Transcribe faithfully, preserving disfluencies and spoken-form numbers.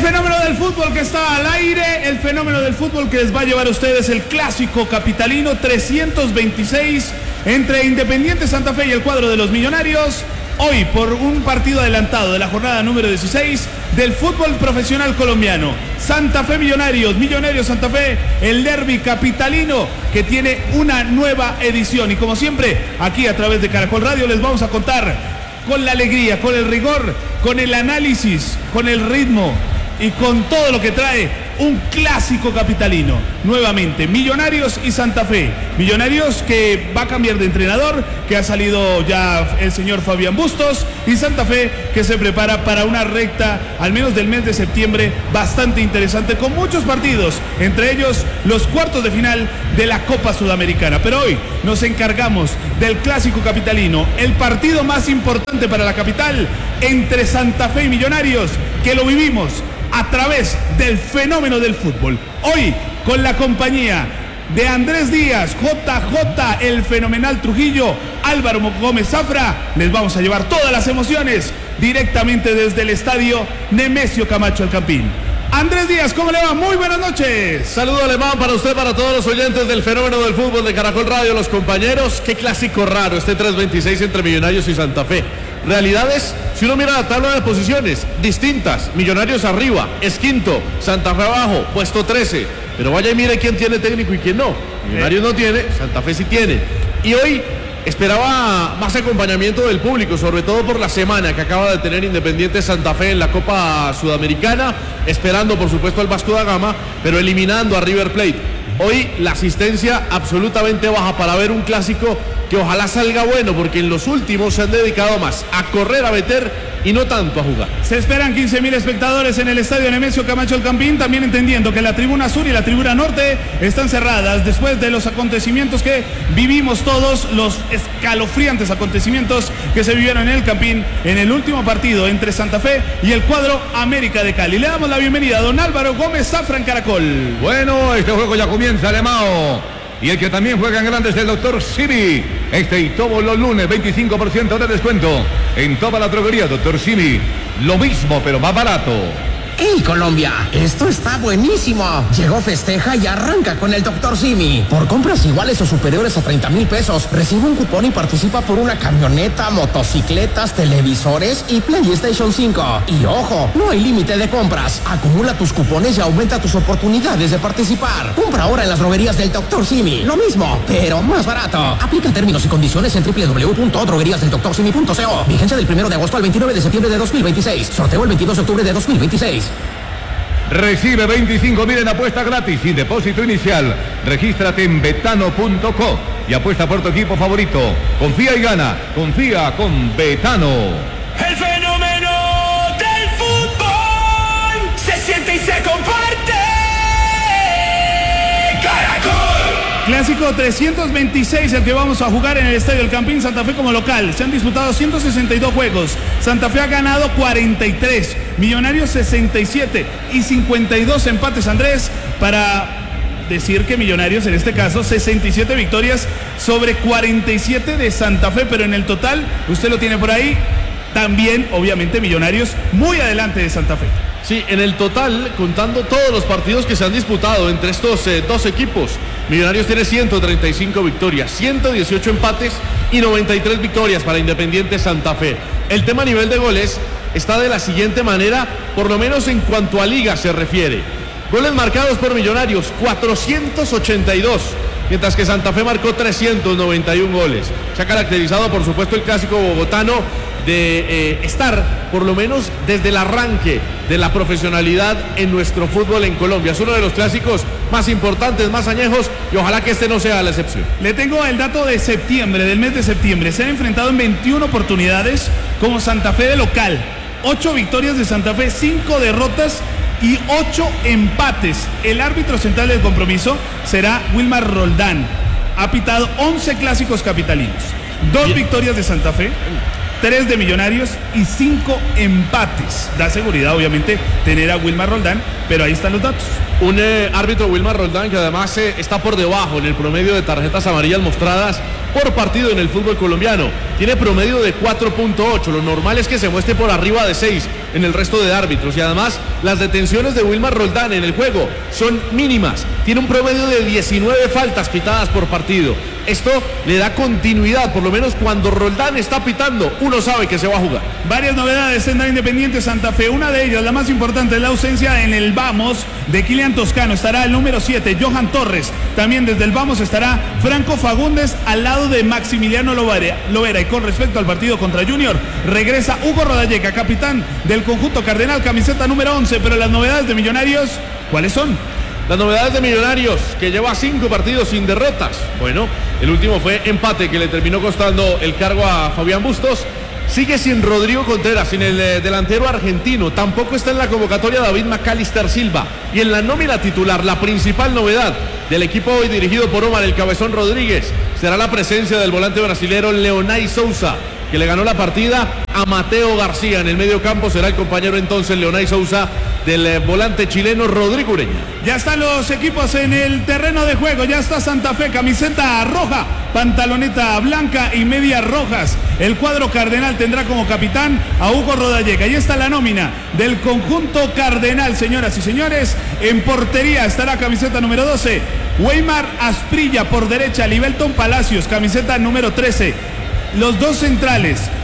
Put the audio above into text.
fenómeno del fútbol que está al aire, el fenómeno del fútbol que les va a llevar a ustedes el clásico capitalino trescientos veintiséis entre Independiente Santa Fe y el cuadro de los Millonarios. Hoy por un partido adelantado de la jornada número dieciséis del fútbol profesional colombiano. Santa Fe Millonarios, Millonarios Santa Fe, el derbi capitalino que tiene una nueva edición. Y como siempre, aquí a través de Caracol Radio les vamos a contar con la alegría, con el rigor, con el análisis, con el ritmo y con todo lo que trae un clásico capitalino. Nuevamente, Millonarios y Santa Fe. Millonarios que va a cambiar de entrenador, que ha salido ya el señor Fabián Bustos, y Santa Fe que se prepara para una recta, al menos del mes de septiembre, bastante interesante, con muchos partidos, entre ellos los cuartos de final de la Copa Sudamericana. Pero hoy nos encargamos del clásico capitalino, el partido más importante para la capital, entre Santa Fe y Millonarios, que lo vivimos a través del fenómeno del fútbol. Hoy, con la compañía de Andrés Díaz, J J, el fenomenal Trujillo, Álvaro Gómez Zafra, les vamos a llevar todas las emociones directamente desde el estadio Nemesio Camacho El Campín. Andrés Díaz, ¿cómo le va? Muy buenas noches. Saludo alemán para usted, para todos los oyentes del fenómeno del fútbol de Caracol Radio, los compañeros. Qué clásico raro este tres veintiséis entre Millonarios y Santa Fe. Realidades, si uno mira la tabla de posiciones, distintas. Millonarios arriba, es quinto, Santa Fe abajo, puesto trece. Pero vaya y mire quién tiene técnico y quién no. Millonarios no tiene, Santa Fe sí tiene. Y hoy esperaba más acompañamiento del público, sobre todo por la semana que acaba de tener Independiente Santa Fe en la Copa Sudamericana, esperando por supuesto al Vasco da Gama, pero eliminando a River Plate. Hoy la asistencia absolutamente baja para ver un clásico que ojalá salga bueno, porque en los últimos se han dedicado más a correr, a meter y no tanto a jugar. Se esperan quince mil espectadores en el estadio Nemesio Camacho El Campín, también entendiendo que la tribuna sur y la tribuna norte están cerradas después de los acontecimientos que vivimos todos, los escalofriantes acontecimientos que se vivieron en el Campín en el último partido entre Santa Fe y el cuadro América de Cali. Le damos la bienvenida a don Álvaro Gómez Zafra en Caracol. Bueno, este juego ya comienza, Alemao. Y el que también juega en grande es el doctor Simi. Este y todos los lunes, veinticinco por ciento de descuento en toda la droguería, doctor Simi. Lo mismo, pero más barato. ¡Hey, Colombia! Esto está buenísimo. Llegó, festeja y arranca con el doctor Simi. Por compras iguales o superiores a treinta mil pesos, recibe un cupón y participa por una camioneta, motocicletas, televisores y PlayStation cinco. Y ojo, no hay límite de compras. Acumula tus cupones y aumenta tus oportunidades de participar. Compra ahora en las droguerías del doctor Simi. Lo mismo, pero más barato. Aplica términos y condiciones en doble u doble u doble u punto droguerías del doctor simi punto co. Vigencia del primero de agosto al veintinueve de septiembre de dos mil veintiséis. Sorteo el veintidós de octubre de dos mil veintiséis. Recibe veinticinco mil en apuesta gratis y depósito inicial. Regístrate en betano punto co y apuesta por tu equipo favorito. Confía y gana. Confía con Betano. El fenómeno del fútbol se siente y se comparte. Caracol. Clásico trescientos veintiséis, el que vamos a jugar en el Estadio El Campín, Santa Fe como local. Se han disputado ciento sesenta y dos juegos. Santa Fe ha ganado cuarenta y tres, Millonarios sesenta y siete y cincuenta y dos empates, Andrés, para decir que Millonarios, en este caso, sesenta y siete victorias sobre cuarenta y siete de Santa Fe, pero en el total, usted lo tiene por ahí, también, obviamente, Millonarios muy adelante de Santa Fe. Sí, en el total, contando todos los partidos que se han disputado entre estos eh, dos equipos, Millonarios tiene ciento treinta y cinco victorias, ciento dieciocho empates y noventa y tres victorias para Independiente Santa Fe. El tema a nivel de goles está de la siguiente manera, por lo menos en cuanto a liga se refiere. Goles marcados por Millonarios, cuatrocientos ochenta y dos, mientras que Santa Fe marcó trescientos noventa y uno goles. Se ha caracterizado, por supuesto, el clásico bogotano de eh, estar, por lo menos desde el arranque de la profesionalidad en nuestro fútbol en Colombia. Es uno de los clásicos más importantes, más añejos, y ojalá que este no sea la excepción. Le tengo el dato de septiembre, del mes de septiembre. Se han enfrentado en veintiuna oportunidades como Santa Fe de local. ocho victorias de Santa Fe, cinco derrotas y ocho empates. El árbitro central del compromiso será Wilmar Roldán. Ha pitado once clásicos capitalinos. Dos Bien. victorias de Santa Fe, tres de Millonarios y cinco empates. Da seguridad, obviamente, tener a Wilmar Roldán, pero ahí están los datos. Un eh, árbitro, Wilmar Roldán, que además eh, está por debajo en el promedio de tarjetas amarillas mostradas por partido en el fútbol colombiano. Tiene promedio de cuatro punto ocho. Lo normal es que se muestre por arriba de seis en el resto de árbitros. Y además, las detenciones de Wilmar Roldán en el juego son mínimas. Tiene un promedio de diecinueve faltas pitadas por partido. Esto le da continuidad, por lo menos cuando Roldán está pitando, uno sabe que se va a jugar. Varias novedades en la Independiente Santa Fe. Una de ellas, la más importante, es la ausencia en el Vamos de Kylian Toscano. Estará el número siete, Johan Torres. También desde el Vamos estará Franco Fagundes al lado de Maximiliano Lovera. Lovera. Y con respecto al partido contra Junior, regresa Hugo Rodalleca, capitán del conjunto cardenal, camiseta número once. Pero las novedades de Millonarios, ¿cuáles son? Las novedades de Millonarios, que lleva cinco partidos sin derrotas. Bueno, el último fue empate que le terminó costando el cargo a Fabián Bustos. Sigue sin Rodrigo Contreras, sin el eh, delantero argentino. Tampoco está en la convocatoria David Macalister Silva. Y en la nómina titular, la principal novedad del equipo hoy dirigido por Omar el Cabezón Rodríguez será la presencia del volante brasilero Leonay Sousa, que le ganó la partida a Mateo García. En el medio campo será el compañero entonces Leonay Sousa del eh, volante chileno Rodrigo Ureña. Ya están los equipos en el terreno de juego. Ya está Santa Fe, camiseta roja, pantaloneta blanca y medias rojas. El cuadro cardenal tendrá como capitán a Hugo Rodalleca. Ahí está la nómina del conjunto cardenal, señoras y señores. En portería estará camiseta número doce, Weimar Asprilla. Por derecha, Libelton Palacios, camiseta número trece. Los dos centrales,